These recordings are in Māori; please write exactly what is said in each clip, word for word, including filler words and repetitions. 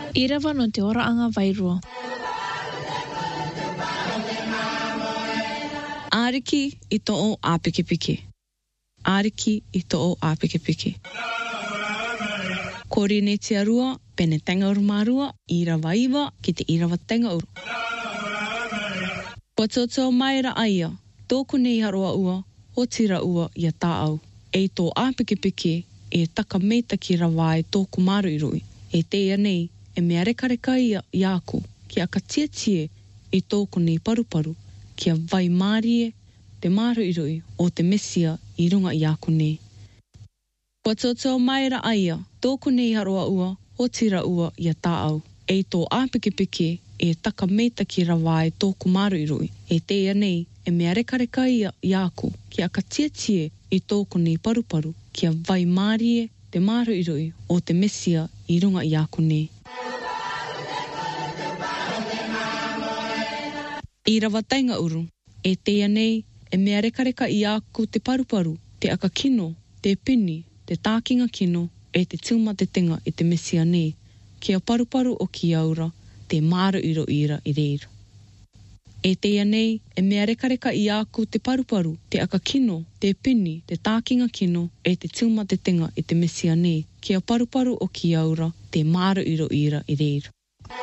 I rawa no te oraanga wairua. Ariki i to'o a pikipiki. Ariki i to'o a pikipiki. Kori ne te arua, pene tanga uru marua, i rawa iwa ki te i rawa tanga uru. Ko toto mai ra aia, tōku nei haroa ua, o tira ua i a tāau. E tō a pikipiki e taka meita ki rawa e tōku maru i rui. E teia nei, e mea rekareka ia i aku, ki a ka tia tie i tōku nei paruparu, ki a vai mārie te maru i rui o te mesia i runga i aku nei. Kua toto mai ra aia, tōku nei haroa ua, o tira ua i a tāau. E tō a pikipiki e taka meita ki rawa e tōku maru i rui. E teia nei, e mea rekareka ia i aku, ki a ka tia tie i tōku nei paruparu, ki a vai mārie te maru i rui o te mesia i runga i aku nei. I rawa tainga uru, e teia nei, e mea rekareka i aku te paruparu, te aka kino, te pini, te tākinga kino, e te tūma te tenga i te mesia nei, ki a paruparu o ki aura, te maru iro ira i reira. E teia nei, e mea rekareka i aku te paruparu, te aka kino, te pini, te tākinga kino, e te tūma te tenga i te mesia nei, ki a paruparu o ki aura, te maru iro ira i reira.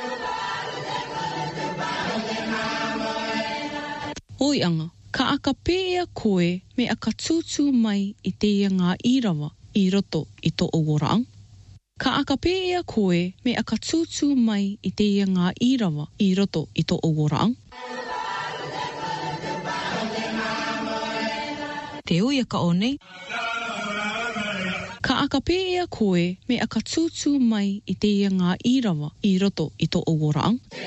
Oi anga, ka aka pēia koe me aka tūtū mai i teia ngā irawa i roto i tō oroang. Ka aka pēia koe me aka tūtū mai i teia ngā irawa i roto i tō oroang. Te uia ka o nei. Ka aka pēia koe me aka tūtū mai i teia ngā irawa i roto i tō oroang.